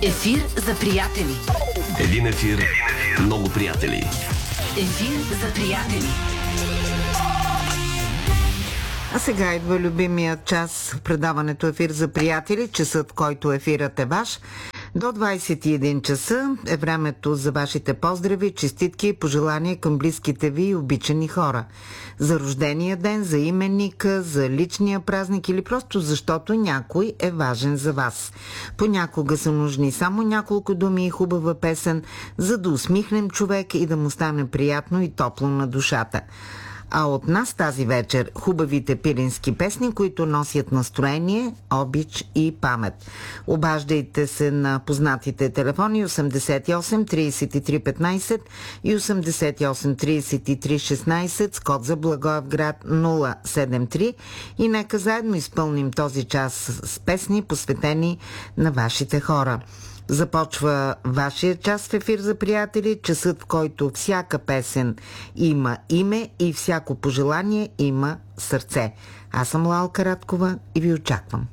Ефир за приятели. Един ефир, много приятели. Ефир за приятели. А сега идва любимият час в предаването Ефир за приятели, часът, в който ефирът е ваш. До 21 часа е времето за вашите поздрави, честитки и пожелания към близките ви и обичани хора. За рождения ден, за именника, за личния празник или просто защото някой е важен за вас. Понякога са нужни само няколко думи и хубава песен, за да усмихнем човек и да му стане приятно и топло на душата. А от нас тази вечер хубавите пирински песни, които носят настроение, обич и памет. Обаждайте се на познатите телефони 88 33 15 и 88 33 16 с код за Благоевград 073 и нека заедно изпълним този час с песни, посветени на вашите хора. Започва вашия час в Ефир за приятели, часът, в който всяка песен има име и всяко пожелание има сърце. Аз съм Лалка Радкова и ви очаквам.